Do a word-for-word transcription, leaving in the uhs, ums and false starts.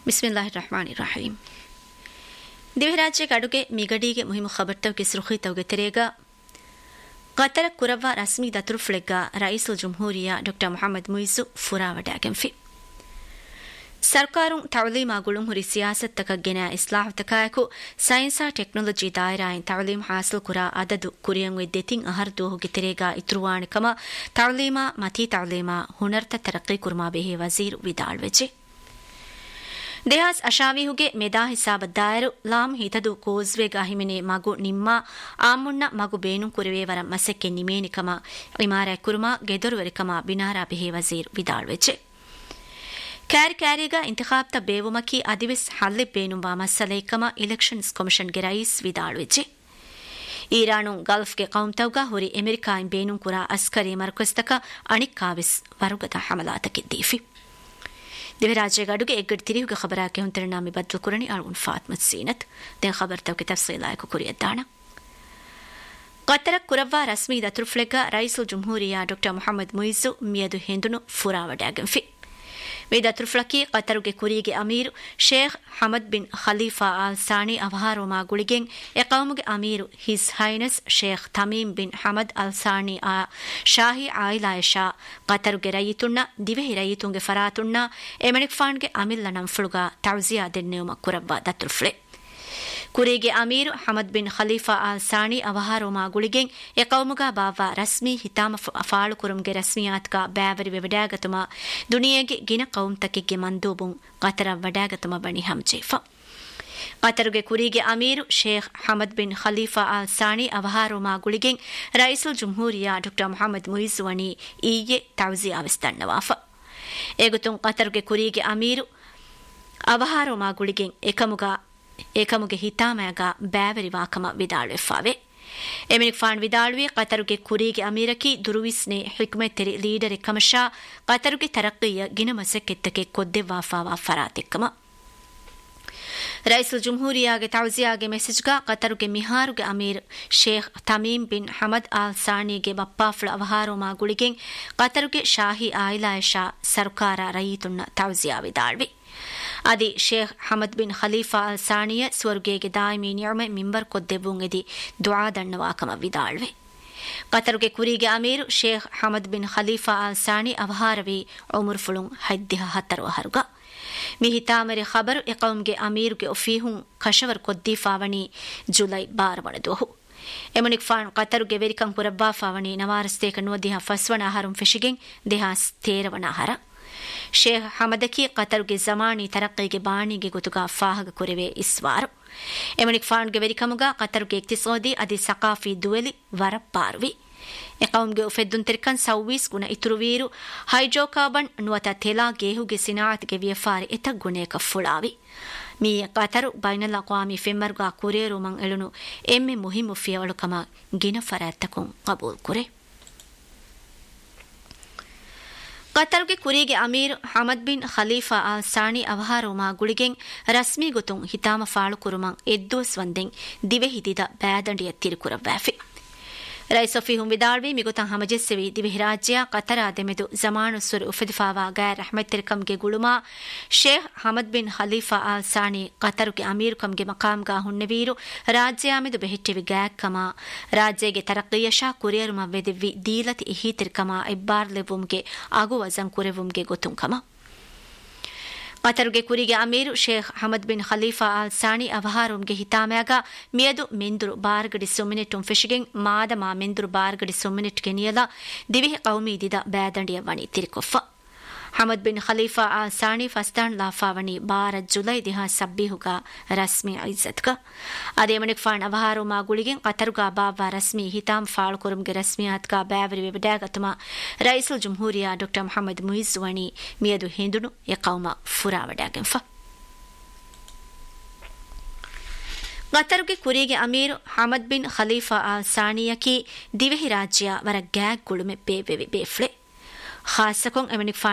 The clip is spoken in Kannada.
ಬಿಸ್ಮಿಲ್ಲಾಹಿರ್ ರಹಮಾನಿರ್ ರಹೀಂ. ದಿವರಾಜ್ಯ ಕಡುಗೆ ಮಿಗಡಿಗೆ ಮುಹಿಮ ಖಬರ್ತವಗೆ ಸುರುಖಿತವಗೆ ತೆರೆಗ قطر كوروا رسمي داتر فلقا رئيس الجمهورية دكتور محمد مويزو فراودا كنفي سركارون تعليم أقولهم هري سياسة تكجنا إصلاح تكايكو ساينسا تكنولوجي دائرين تعليم حاصل كرا عدد كوريان وديتين أهردوه كتريغا إتروان كما تعليم ماتي تعليم هنر ترقي كرما به وزير ودال وجه ದೇಹಾಸ್ ಅಶಾವಿಹುಗೆ ಮೆದಾ ಹಿಸಾಬ ದಾಯರು ಲಾಮ್ ಹಿತದು ಕೋಜ್ವೆಗ ಹಿಮಿನೆ ಮಗು ನಿಮ್ಮ ಆಮುಣ್ಣ ಮಗು ಬೇನು ಕುರುವೇವರ ಮಸಕ್ಕೆ ನಿಮೇನಿಕಮ ಇಮಾರ ಕುರುಮಾ ಗೆದರುವರಿಕಮ ಬಿನಾರಾ ಬಿಹೆ ವಜೀರ್ ವಿದಾಳ್ವೆಚೆ ಕ್ಯಾರಿ ಕ್ಯಾರಿಗ ಇಂತಿಖಾಬ್ತ ಬೇವುಮಕಿ ಅದಿವಿಸ್ ಹಲ್ಲೆ ಬೇನುಂಬ ಮಸಲೇಕಮ ಇಲೆಕ್ಷನ್ಸ್ ಕಮಿಷನ್ಗೆ ರೈಸ್ ವಿದಾಳ್ವೆಚೆ ಈರಾನು ಗಲ್ಫ್ಗೆ ಕೌಂತವ್ಗ ಹುರಿ ಅಮೆರಿಕಾಯಿನ್ ಬೇನು ಕುರ ಅಸ್ಕರಿ ಮರ್ಕಸ್ತಕ ಅಣಿಕ್ಕಾವಿಸ್ ವರುಗದ ಹಮಲಾತಕ್ಕಿದ್ದೀಫಿ दिवराज्य गाडुगे एक गड तिरिहुगे खबरा के हुंतर नामी बदल कुरनी आलुन फातमत सीनत दे खबर तव के तफसीला को कुरियत दाना قطر كوروا رسمي داتر فلقا رئيس الجمهورية دكتور محمد مويزو ميادو هندونو فراودا في ويداتر فلكي قطرගේ ಕುರಿಗೆ Amir Sheikh Hamad bin Khalifa all ಸಾನಿ ಅವಹಾರೋ ಮಾ ಗುಳಿಗೆನ್ ಎಕೌಮುಗೆ Amir his highness Sheikh Tamim bin Hamad ಅಲ್ ಸಾನಿ ಆ ಶಾಹಿ ಆಯಿಲಾಯಶಾ قطرගේ ರಯಿತುನ್ನ ದಿವೆಹಿ ರಯಿತುಂಗೆ ಫರಾತುನ್ನ ಎಮನಿಕ್ ಫಾಂಡ್ಗೆ ಅಮಿಲ್ಲ ನಂಫುಳುಗ ತೌಜಿಯಾ ದೆನ್ನೆಯುಮ ಕುರವ್ವ ದತ್ತುರ್ ಫ್ಲೆ ಕುರಿಗೆ Amir Hamad bin Khalifa all ಸಾನಿ ಅವಹಾರೋ ಮಾ ಗುಳಿಗೆನ್ ಎಕೌಮುಗ ಬಾವಾ ರಸ್ಮಿ ಹಿತಾಮ ಫಾಳು ಕುರುಮ್ಗೆ ರಸ್ಮಿಯಾತ್ಕ ಬ್ಯಾವರಿ ವೆವಡಾಗತಮ ದುನಿಯೆಗೆ ಗಿನ ಕೌಮ್ ತಕಿಗೆ ಮಂದೂಬುಂ قطر ವಡಾಗತಮ ಬಣಿ ಹಂಜೇಫ قطرಗೆ ಕುರಿಗೆ Amir Sheikh Hamad bin Khalifa all ಸಾನಿ ಅವಹಾರೋ ಮಾ ಗುಳಿಗೆನ್ ರೈಸುಲ್ ಜುಮ್ಹೂರಿಯಾ ಡಾಕ್ಟರ್ ಮೊಹಮ್ಮದ್ ಮುಯಿಜ್ ವನಿ ಈಯೆ ತೌಜಿಯಾ ವಿಸ್ತನ್ನವಾಫ ಏಗುತುಂ قطرಗೆ ಕುರಿಗೆ ಅಮೀರ್ ಅವಹಾರೋ ಮಾ ಗುಳಿಗೆನ್ ಏಕಮುಗ ಏಕಮುಗೆ ಹಿತಾಮಯಾಗ ಬ್ಯಾವರಿ ವಾಕಮ ವಿದಾಳುವೆಫಾವೆ ಎಮಿನಿಕ್ ಫಾಂಡ್ ವಿದಾಳುವೆ قطرಗೆ ಕುರಿಗೆ ಅಮೀರಕಿ ದುರುವಿಸ್ನೆ ಹಿಕ್ಮೆತ್ ತೆರಿ leader ಕಮಶಾ قطرಗೆ ತರಕ್ಕಿಯ ಗಿನಮಸಕ್ಕೆತ್ತಕೆ ಕೊದ್ದೆವಾಫಾವಾ ಫರಾತೆಕ್ಕಮ ರೈಸುಲ್ ಜುಮ್ಹೂರಿಯಾಗೆ ತೌಜಿಯಾಗೆ ಮೆಸೇಜ್ಗ قطرಗೆ ಮಿಹಾರುಗೆ Amir Sheikh Tamim bin Hamad all ಸಾನಿಗೆ ಬಪ್ಪಾಫ್ಳ ಅವಹಾರೋ ಮಾ ಗುಳಿಗೆನ್ قطرಗೆ ಶಾಹಿ ಆಯಿಲಾಯಶಾ ಸರ್ಕಾರ ರಯೀತುನ್ನ ತೌಜಿಯಾ ವಿದಾಳ್ವೆ ಅದಿ ಶೇಖ್ ಹಮದ್ ಬಿನ್ ಖಲೀಫಾ ಅಲ್ ಸಾನಿಯ ಸ್ವರ್ಗೆಗೆ ದಾಯಿಮಿ ನಿಯಮ ಮಿಂಬರ್ ಕೊದ್ದೆಬುಂಗೆದಿ ದುಆ ದಣ್ಣವಾಕಮ ವಿದಾಳ್ವೆ قطرಗೆ ಕುರಿಗೆ Amir Sheikh Hamad bin Khalifa ಅಲ್ ಸಾನಿ ಅವಹಾರವಿ ಉಮರ್ ಫುಳುಂ ಹದ್ದಿಹ ಹತ್ತರುವ ಹರುಗ ಮಿಹಿತಾಮರೆ ಖಬರ್ ಎಕೌಮ್ಗೆ ಅಮೀರ್ಗೆ ಒಫೀಹುಂ ಕಶವರ್ ಕೊದ್ದೀಫಾವಣಿ ಜುಲೈ ಬಾರವಣದೋಹು ಎಮನಿಕ್ ಫಾನ್ قطرಗೆ ವೆರಿಕಂ ಕುರಬ್ಬಾಫಾವಣಿ ನವಾರಸ್ತೇಕ ನುವದಿಹ ಫಸ್ವಣ ಆಹಾರಂ ಫೆಶಿಗೆನ್ ದೇಹಾಸ್ ತೇರವಣ ಆಹಾರ ಶೇಖ್ ಹಮದಕಿ قطرಗೆ ಜಮಾನಿ ತರಕ್ಕಿಗೆ ಬಾಣಿಗೆ ಗೊತುಗ ಫಾಹಗ ಕುರೆವೆ ಇಸ್ವಾರು ಎಮನಿಕ್ ಫಾಂಡ್ಗೆ ವೆರಿಕಮುಗ قطرಗೆ ಇಕ್ತಿಸಾದಿ ಅದಿ ಸಕಾಫಿ ದುವೆಲಿ ವರಪ್ಪಾರ್ವಿ ಎಕೌಮ್ಗೆ ಉಫೆದ್ದುನ್ ತೆರಿಕನ್ ಸೌವೀಸ್ ಗುಣ ಇತುರುವೀರು ಹೈಡ್ರೋಕಾರ್ಬನ್ ನುವತ ತೆಲಾ ಗೇಹುಗೆ ಸಿನಾತ್ಗೆ ವಿಯಫಾರಿ ಎತ ಗುಣೇಕ ಫುಳಾವಿ ಮೀ قطر ಬೈನಲ್ ಅಕ್ವಾಮಿ ಫೆಮ್ಮರ್ಗ ಕುರೇರು ಮಂ ಎಳುನು ಎಮ್ಮೆ ಮುಹಿಮು ಫಿಯವಳುಕಮ ಗಿನ ಫರಾತ್ತಕುಂ ಕಬೂಲ್ ಕುರೆ قطرಗೆ ಕುರಿಗೆ Amir Hamad bin Khalifa all ಸಾನಿ ಅವಹಾರೋ ಮಾ ಗುಳಿಗೆನ್ ರಸ್ಮಿ ಗೊತುಂ ಹಿತಾಮ ಫಾಳು ಕುರುಮಂ ಎದ್ದುವಸ್ ವಂದೆನ್ ದಿವೆ ಹಿದಿದ ಬ್ಯಾದಂಡಿಯ ತಿರುಕುರವ್ವಾಫಿ ರೈಸಫಿಹುಂ ವಿದಾಳ್ವಿ ಮಿಗುತಂ ಹಮಜೆಸ್ಸೆವಿ ದಿವೆ ರಾಜ್ಯ قطر ಆದೆಮೆದು ಜಮಾನು ಸುರ್ ಉಫದಿಫಾವಾ ಗೈರ್ Rahmat ತಿರ್ಕಂಗೆ ಗುಳುಮಾ Sheikh Hamad bin Khalifa all ಸಾನಿ قطرಗೆ ಅಮೀರ್ ಕಮ್ಗೆ ಮಕಾಮ್ಗಾ ಹುಣ್ಣೆವೀರು ರಾಜ್ಯಾಮೆದು ಬೆಹಿಟ್ಟೆವಿ ಗ್ಯಾಕ್ಕಮ ರಾಜ್ಯಗೆ ತರಕ್ಕಿಯಶಾ ಕುರಿಯರು ಮವ್ವೆದಿವಿ ದೀಲತಿ ಇಹಿ ತಿರ್ಕಮ ಇಬ್ಬಾರ್ ಲೆವುಮ್ಗೆ ಆಗು ವಜಂ ಕುರೆವುಮ್ಗೆ ಗೊತುಂಕಮ قطرಗೆ ಕುರಿಗೆ Amir Sheikh Hamad bin Khalifa all ಸಾನಿ ಅವಹಾರೋಮ್ಗೆ ಹಿತಾಮಯಾಗ ಮಿಯದು ಮೆಂದುರು ಬಾರ್ಗಡಿ ಸೊಮಿನೆಟ್ಟುಂ ಫೆಶಿಗೆನ್ ಮಾದ ಮಾ ಮೆಂದುರು ಬಾರ್ಗಡಿ ಸೊಮಿನೆಟ್ಗೆ ನಿಯಲ ದಿವಿಹಿ ಕೌಮಿ ದಿದ ಬ್ಯಾದಂಡಿಯ ವಣಿ ತಿರಿಕೊಫ್ಫ ಹಮದ್ ಬಿನ್ ಖಲೀಫಾ ಆಲ್ ಸಾನಿ ಫಸ್ತಾನ್ ಲಾಫಾವಣಿ ಬಾರ ಜುಲೈ ದಿಹ ಸಬ್ಬಿಹುಗ ರಸ್ಮಿ ಐಜತ್ಗ ಅದೇ ಮಣಿಕ್ ಫಾಣ್ ಅವಹಾರೋ ಮಾ ಗುಳಿಗೆನ್ قطرಗ ಬಾವಾ ರಸ್ಮಿ ಹಿತಾಮ್ ಫಾಳ್ ಕುರುಮ್ಗೆ ರಸ್ಮಿಯಾತ್ಗ ಬ್ಯಾವರಿ ವೆಬಡಾಗತಮ ರೈಸುಲ್ ಜುಮ್ಹೂರಿಯಾ ಡಾಕ್ಟರ್ ಮೊಹಮ್ಮದ್ ಮುಯಿಜ್ ವಣಿ ಮಿಯದು ಹಿಂದುನು ಯಕೌಮ ಫುರಾವಡಾಗೆಂಫ قطرಗೆ ಕುರಿಗೆ Amir Hamad bin Khalifa all ಸಾನಿಯಕಿ ದಿವೆಹಿ ರಾಜ್ಯ ವರ ಗ್ಯಾಗ್ ಗುಳುಮೆ ಬೇವೆವಿ ಬೇಫ್ಲೆ ಖಾಸಕೊಂ ಎಮನಿಕ್